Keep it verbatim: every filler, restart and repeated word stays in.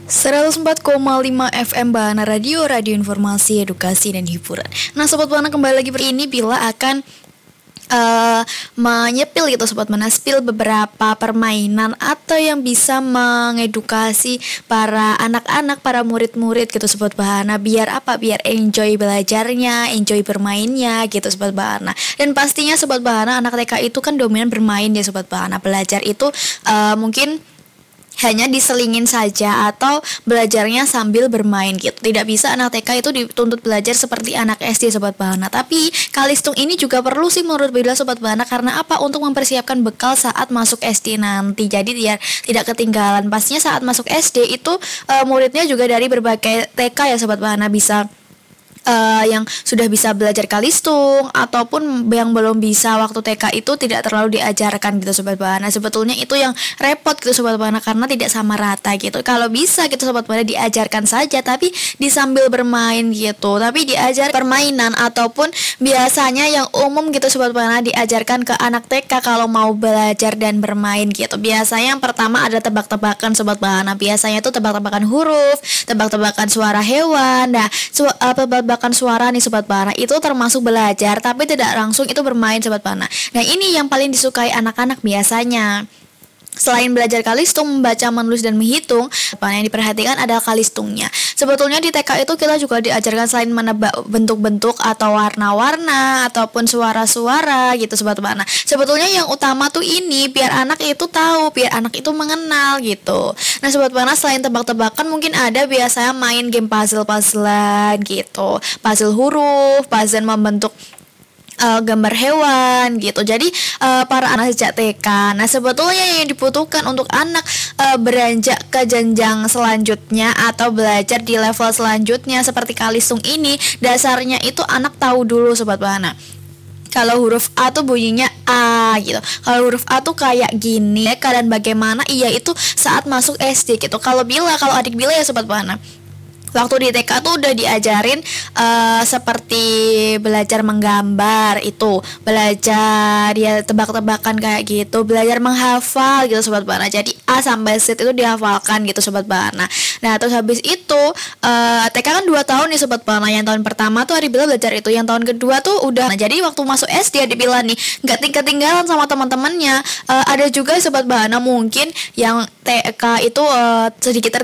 seratus empat koma lima F M Bahana Radio, radio informasi, edukasi, dan hiburan. Nah, Sobat Bahana kembali lagi ini bila akan uh, menyepil gitu Sobat Bahana, spill beberapa permainan atau yang bisa mengedukasi para anak-anak, para murid-murid gitu Sobat Bahana. Biar apa? Biar enjoy belajarnya, enjoy bermainnya gitu Sobat Bahana. Dan pastinya Sobat Bahana, anak T K itu kan dominan bermain ya Sobat Bahana. Belajar itu uh, mungkin hanya diselingin saja atau belajarnya sambil bermain gitu. Tidak bisa anak T K itu dituntut belajar seperti anak S D Sobat Bahana. Tapi Kalistung ini juga perlu sih menurut Bila Sobat Bahana. Karena apa? Untuk mempersiapkan bekal saat masuk S D nanti. Jadi biar tidak ketinggalan. Pastinya saat masuk S D itu uh, muridnya juga dari berbagai T K ya Sobat Bahana. Bisa Uh, yang sudah bisa belajar Kalistung ataupun yang belum bisa waktu T K itu tidak terlalu diajarkan gitu Sobat Bahana. Sebetulnya itu yang repot gitu Sobat Bahana, karena tidak sama rata gitu. Kalau bisa gitu Sobat Bahana diajarkan saja tapi di sambil bermain gitu. Tapi diajar permainan ataupun biasanya yang umum gitu Sobat Bahana diajarkan ke anak T K kalau mau belajar dan bermain gitu. Biasanya yang pertama ada tebak-tebakan Sobat Bahana. Biasanya itu tebak-tebakan huruf, tebak-tebakan suara hewan. Nah, su- uh, tebak suara nih Sobat Bahana itu termasuk belajar tapi tidak langsung itu bermain Sobat Bahana. Nah, ini yang paling disukai anak-anak biasanya. Selain belajar Kalistung, membaca, menulis, dan menghitung, apa yang diperhatikan adalah Kalistungnya. Sebetulnya di T K itu kita juga diajarkan selain menebak bentuk-bentuk atau warna-warna ataupun suara-suara gitu Sobat Bahana. Sebetulnya yang utama tuh ini biar anak itu tahu, biar anak itu mengenal gitu. Nah Sobat Bahana, selain tebak-tebakan mungkin ada biasanya main game puzzle-puzzlean gitu. Puzzle huruf, puzzle membentuk Uh, gambar hewan gitu. Jadi uh, para anak sejak T K. Nah, sebetulnya yang dibutuhkan untuk anak uh, beranjak ke jenjang selanjutnya atau belajar di level selanjutnya seperti Kalistung ini, dasarnya itu anak tahu dulu Sobat Bahana. Kalau huruf A tuh bunyinya A gitu. Kalau huruf A tuh kayak gini. Dan bagaimana? Iya, itu saat masuk S D gitu. Kalau Bila, kalau adik Bila ya Sobat Bahana, waktu di T K tuh udah diajarin uh, seperti belajar menggambar itu, belajar ya tebak-tebakan kayak gitu, belajar menghafal gitu Sobat Bahana. Jadi A sampai Z itu dihafalkan gitu Sobat Bahana. Nah, terus habis itu uh, T K kan dua tahun nih Sobat Bahana. Yang tahun pertama tuh Ari Bila belajar itu, yang tahun kedua tuh udah. Nah, jadi waktu masuk S D Ari Bila nih nggak ketinggalan sama teman-temannya. Uh, ada juga Sobat Bahana mungkin yang T K itu uh, sedikit